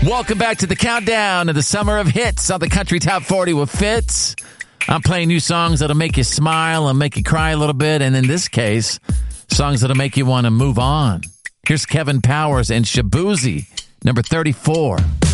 Welcome back to the countdown of the summer of hits on the Country Top 40 with Fitz. I'm playing new songs that'll make you smile and make you cry a little bit, and in this case, songs that'll make you want to move on. Here's Kevin Powers and Shabuzi, number 34.